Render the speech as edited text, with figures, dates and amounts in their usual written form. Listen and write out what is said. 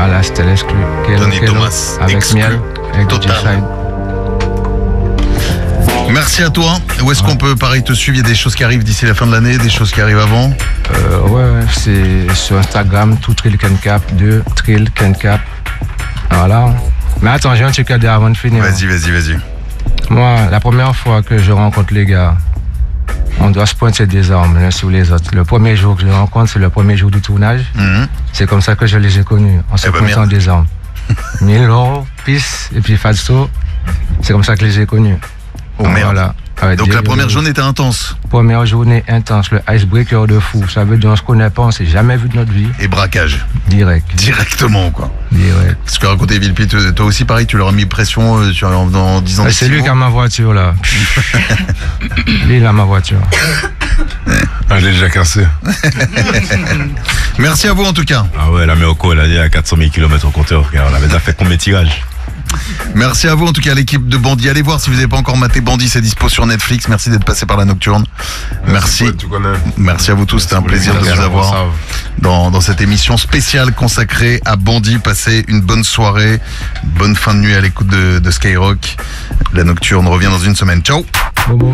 Voilà, c'était l'exclu. Tony Thomas, avec exclu. miel, avec Total. G-Side. Merci à toi. Où est-ce qu'on peut, pareil, te suivre? Il y a des choses qui arrivent d'ici la fin de l'année, des choses qui arrivent avant? Ouais, c'est sur Instagram, tout Trill Cap, 2 Trill Cap. Voilà. Mais attends, j'ai un truc à dire avant de finir. Vas-y. Moi, la première fois que je rencontre les gars, on doit se pointer des armes l'un sur les autres. Le premier jour que je les rencontre, c'est le premier jour du tournage. C'est comme ça que je les ai connus, en se pointant des armes. Milo, Peace et puis Fadso, c'est comme ça que je les ai connus. Oh merde. Voilà. Donc la première journée était intense. Première journée intense, le icebreaker de fou. Ça veut dire on se connaît pas, on s'est jamais vu de notre vie. Et braquage. Direct. Directement, quoi. Direct. Ce que racontait Villepie, toi aussi pareil, tu leur as mis pression en disant des C'est lui petits qui a mots. ma voiture là. Lui il a ma voiture. Ah, je l'ai déjà cassé. Merci à vous en tout cas. Ah ouais, la Méoco, elle a dit à 400 000 km au compteur, frère. On avait déjà fait combien de tirages? Merci à vous en tout cas l'équipe de Bandit. Allez voir si vous n'avez pas encore maté Bandit, c'est dispo sur Netflix. Merci d'être passé par la Nocturne. Merci. Tu connais. Merci à vous tous, c'était un plaisir de vous avoir dans cette émission spéciale consacrée à Bandit. Passez une bonne soirée, bonne fin de nuit à l'écoute de Skyrock. La Nocturne revient dans une semaine. Ciao. Bobo.